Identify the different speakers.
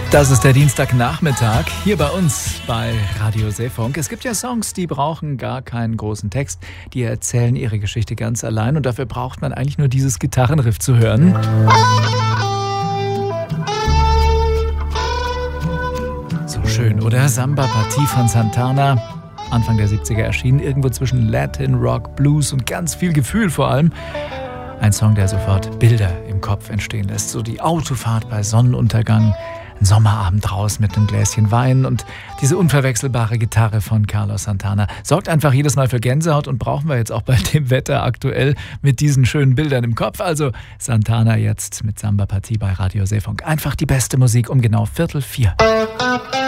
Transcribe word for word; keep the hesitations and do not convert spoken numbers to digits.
Speaker 1: Das ist der Dienstagnachmittag hier bei uns bei Radio Seefunk. Es gibt ja Songs, die brauchen gar keinen großen Text. Die erzählen ihre Geschichte ganz allein und dafür braucht man eigentlich nur dieses Gitarrenriff zu hören. So schön, oder? Samba Partie von Santana. Anfang der siebziger erschienen, irgendwo zwischen Latin, Rock, Blues und ganz viel Gefühl vor allem. Ein Song, der sofort Bilder im Kopf entstehen lässt. So die Autofahrt bei Sonnenuntergang, ein Sommerabend draußen mit einem Gläschen Wein und diese unverwechselbare Gitarre von Carlos Santana sorgt einfach jedes Mal für Gänsehaut und brauchen wir jetzt auch bei dem Wetter aktuell mit diesen schönen Bildern im Kopf. Also Santana jetzt mit Samba Partie bei Radio Seefunk. Einfach die beste Musik um genau Viertel vier.